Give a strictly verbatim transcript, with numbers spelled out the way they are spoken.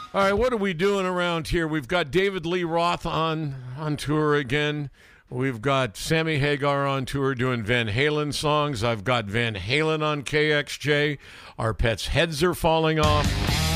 All right, what are we doing around here? We've got David Lee Roth on on tour again. We've got Sammy Hagar on tour doing Van Halen songs. I've got Van Halen on K X J. Our pets' heads are falling off.